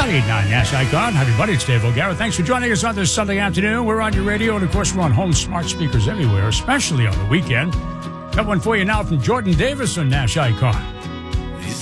98.9 Nash Icon. Hi, everybody. It's Dave O'Gara. Thanks for joining us on this Sunday afternoon. We're on your radio, and, of course, we're on home smart speakers everywhere, especially on the weekend. Got one for you now from Jordan Davis on Nash Icon.